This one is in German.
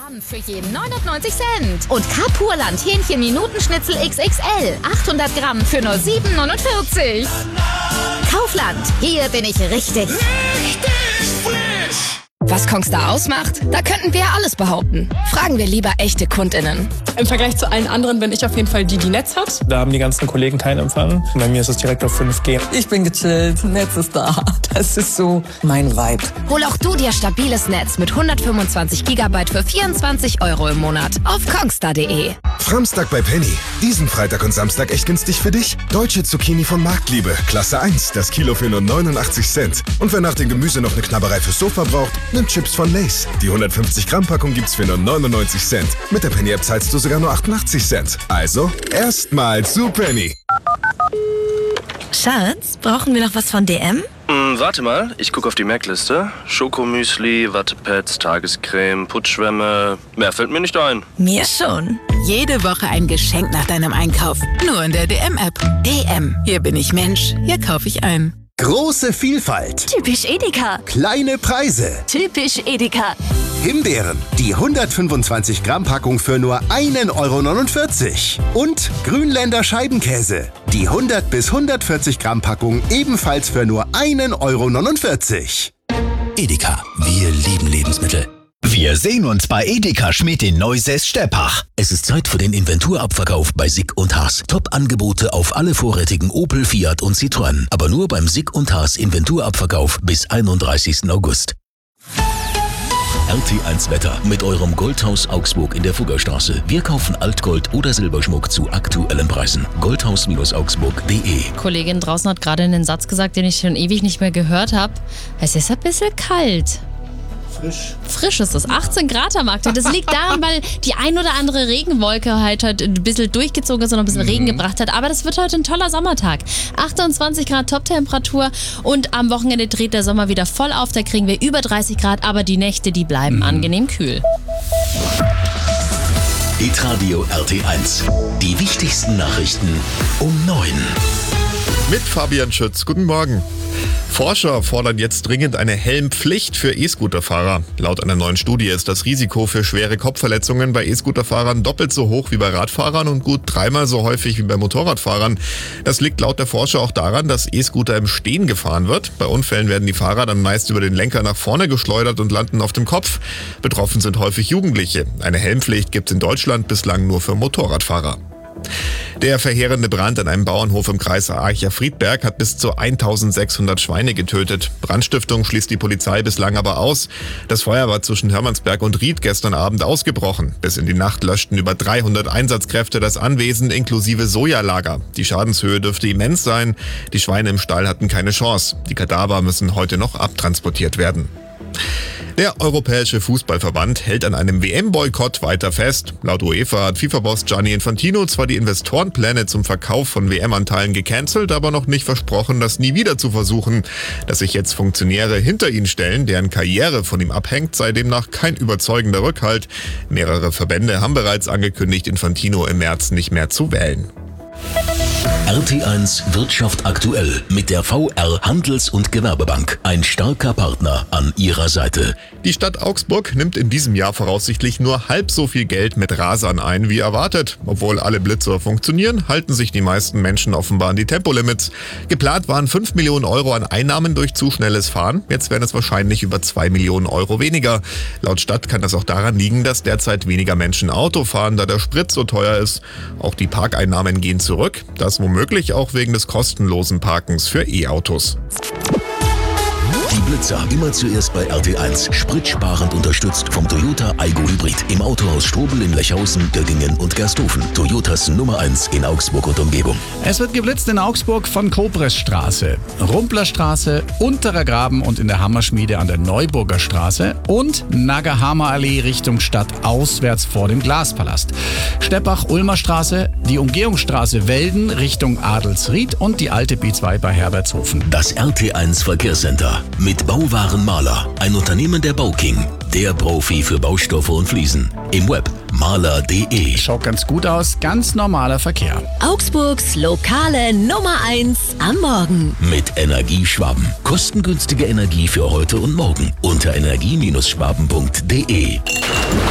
Dann für jeden 99 Cent. Und Carpurland Hähnchen Minutenschnitzel XXL. 800 Gramm für nur 7,49. Kaufland, hier bin ich richtig. Richtig frisch! Was Kongstar ausmacht? Da könnten wir alles behaupten. Fragen wir lieber echte KundInnen. Im Vergleich zu allen anderen bin ich auf jeden Fall die Netz hat. Da haben die ganzen Kollegen keinen Empfang. Bei mir ist es direkt auf 5G. Ich bin gechillt, Netz ist da. Das ist so mein Vibe. Hol auch du dir stabiles Netz mit 125 GB für 24 € im Monat auf kongstar.de. Framstag bei Penny. Diesen Freitag und Samstag echt günstig für dich. Deutsche Zucchini von Marktliebe. Klasse 1. Das Kilo für nur 89 Cent. Und wer nach dem Gemüse noch eine Knabberei fürs Sofa braucht, nimmt Chips von Lay's. Die 150 Gramm Packung gibt's für nur 99 Cent. Mit der Penny App zahlst du sogar nur 88 Cent. Also, erstmal zu Penny. Schatz, brauchen wir noch was von DM? Warte mal, ich gucke auf die Merkliste. Schokomüsli, Wattepads, Tagescreme, Putzschwämme. Mehr fällt mir nicht ein. Mir schon. Jede Woche ein Geschenk nach deinem Einkauf. Nur in der DM-App. DM. Hier bin ich Mensch. Hier kaufe ich ein. Große Vielfalt. Typisch Edeka. Kleine Preise. Typisch Edeka. Himbeeren. Die 125 Gramm Packung für nur 1,49 €. Und Grünländer Scheibenkäse. Die 100 bis 140 Gramm Packung ebenfalls für nur 1,49 €. Edeka. Wir lieben Lebensmittel. Wir sehen uns bei Edeka Schmidt in Neusäß-Steppach. Es ist Zeit für den Inventurabverkauf bei Sick und Haas. Top-Angebote auf alle vorrätigen Opel, Fiat und Citroën. Aber nur beim Sick und Haas Inventurabverkauf bis 31. August. RT1 Wetter mit eurem Goldhaus Augsburg in der Fuggerstraße. Wir kaufen Altgold oder Silberschmuck zu aktuellen Preisen. Goldhaus-augsburg.de. Kollegin draußen hat gerade einen Satz gesagt, den ich schon ewig nicht mehr gehört habe. Es ist ein bisschen kalt. Frisch ist es. 18 Grad am Aktuell. Das liegt daran, weil die ein oder andere Regenwolke halt heute ein bisschen durchgezogen ist und ein bisschen Regen gebracht hat. Aber das wird heute ein toller Sommertag. 28 Grad Toptemperatur und am Wochenende dreht der Sommer wieder voll auf. Da kriegen wir über 30 Grad, aber die Nächte, die bleiben angenehm kühl. Hitradio RT1. Die wichtigsten Nachrichten um 9. Mit Fabian Schütz. Guten Morgen. Forscher fordern jetzt dringend eine Helmpflicht für E-Scooterfahrer. Laut einer neuen Studie ist das Risiko für schwere Kopfverletzungen bei E-Scooterfahrern doppelt so hoch wie bei Radfahrern und gut 3-mal so häufig wie bei Motorradfahrern. Das liegt laut der Forscher auch daran, dass E-Scooter im Stehen gefahren wird. Bei Unfällen werden die Fahrer dann meist über den Lenker nach vorne geschleudert und landen auf dem Kopf. Betroffen sind häufig Jugendliche. Eine Helmpflicht gibt es in Deutschland bislang nur für Motorradfahrer. Der verheerende Brand an einem Bauernhof im Kreis Archa-Friedberg hat bis zu 1600 Schweine getötet. Brandstiftung schließt die Polizei bislang aber aus. Das Feuer war zwischen Hermannsberg und Ried gestern Abend ausgebrochen. Bis in die Nacht löschten über 300 Einsatzkräfte das Anwesen inklusive Sojalager. Die Schadenshöhe dürfte immens sein. Die Schweine im Stall hatten keine Chance. Die Kadaver müssen heute noch abtransportiert werden. Der Europäische Fußballverband hält an einem WM-Boykott weiter fest. Laut UEFA hat FIFA-Boss Gianni Infantino zwar die Investorenpläne zum Verkauf von WM-Anteilen gecancelt, aber noch nicht versprochen, das nie wieder zu versuchen. Dass sich jetzt Funktionäre hinter ihn stellen, deren Karriere von ihm abhängt, sei demnach kein überzeugender Rückhalt. Mehrere Verbände haben bereits angekündigt, Infantino im März nicht mehr zu wählen. RT1 Wirtschaft aktuell mit der VR Handels- und Gewerbebank. Ein starker Partner an ihrer Seite. Die Stadt Augsburg nimmt in diesem Jahr voraussichtlich nur halb so viel Geld mit Rasern ein wie erwartet. Obwohl alle Blitzer funktionieren, halten sich die meisten Menschen offenbar an die Tempolimits. Geplant waren 5 Millionen € an Einnahmen durch zu schnelles Fahren. Jetzt werden es wahrscheinlich über 2 Millionen € weniger. Laut Stadt kann das auch daran liegen, dass derzeit weniger Menschen Auto fahren, da der Sprit so teuer ist. Auch die Parkeinnahmen gehen zurück. Das womöglich auch wegen des kostenlosen Parkens für E-Autos. Die Blitzer immer zuerst bei RT1. Spritsparend unterstützt vom Toyota Aygo Hybrid. Im Autohaus Strobel in Lechhausen, Göttingen und Gersthofen. Toyotas Nummer 1 in Augsburg und Umgebung. Es wird geblitzt in Augsburg von Kobresstraße, Rumplerstraße, Unterer Graben und in der Hammerschmiede an der Neuburger Straße und Nagahama Allee Richtung Stadt auswärts vor dem Glaspalast. Steppach-Ulmer Straße, die Umgehungsstraße Welden Richtung Adelsried und die alte B2 bei Herbertshofen. Das RT1 Verkehrscenter mit Bauwaren Maler, ein Unternehmen der Bauking, der Profi für Baustoffe und Fliesen. Im Web maler.de. Schaut ganz gut aus, ganz normaler Verkehr. Augsburgs lokale Nummer 1 am Morgen. Mit Energieschwaben. Kostengünstige Energie für heute und morgen. Unter energie-schwaben.de.